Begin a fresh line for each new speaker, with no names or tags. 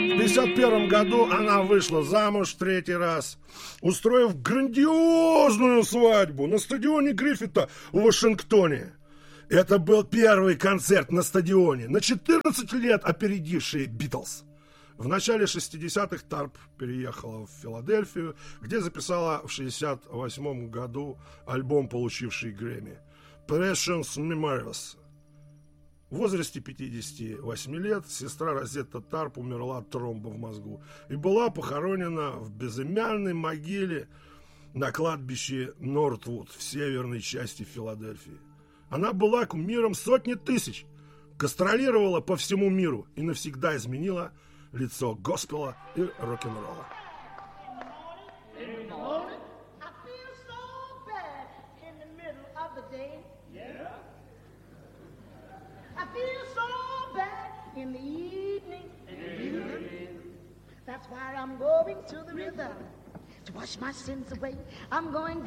В 1951 году она вышла замуж в 3-й раз, устроив грандиозную свадьбу на стадионе Гриффита в Вашингтоне. Это был первый концерт на стадионе, на 14 лет опередивший Битлз. В начале 60-х Тарп переехала в Филадельфию, где записала в 1968 году альбом, получивший Грэмми «Precious Memories». В возрасте 58 лет сестра Розетта Тарп умерла от тромба в мозгу и была похоронена в безымянной могиле на кладбище Нортвуд в северной части Филадельфии. Она была кумиром сотни тысяч, гастролировала по всему миру и навсегда изменила лицо госпела и рок-н-ролла.
In the evening, that's why I'm going to the river to wash my sins away. I'm going